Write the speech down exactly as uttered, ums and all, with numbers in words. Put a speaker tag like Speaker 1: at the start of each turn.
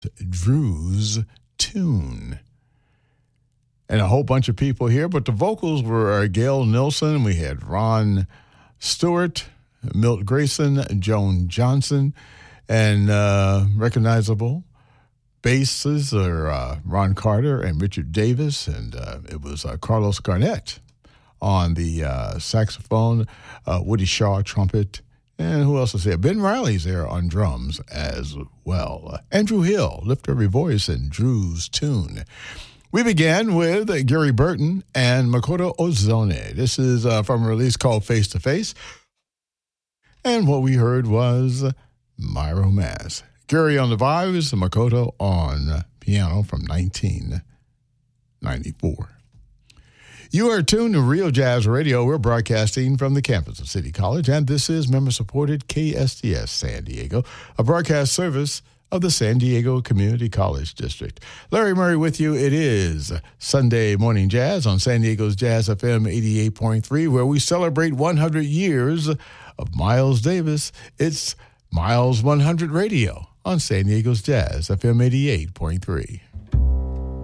Speaker 1: Drew's Tune. And a whole bunch of people here, but the vocals were uh, Gail Nilsson. We had Ron Stewart, Milt Grayson, Joan Johnson, and uh, recognizable basses are uh, Ron Carter and Richard Davis, and uh, it was uh, Carlos Garnett on the uh, saxophone, uh, Woody Shaw trumpet, and who else is there? Ben Riley's there on drums as well. Uh, Andrew Hill, Lift Every Voice, and Drew's Tune. We began with uh, Gary Burton and Makoto Ozone. This is uh, from a release called Face to Face. And what we heard was My Romance. Gary on the vibes, Makoto on piano from nineteen ninety-four. You are tuned to Real Jazz Radio. We're broadcasting from the campus of City College, and this is member-supported K S D S San Diego, a broadcast service of the San Diego Community College District. Larry Murray with you. It is Sunday Morning Jazz on San Diego's Jazz F M eighty-eight point three, where we celebrate one hundred years of Miles Davis. It's Miles one hundred Radio on San Diego's Jazz F M eighty-eight point three.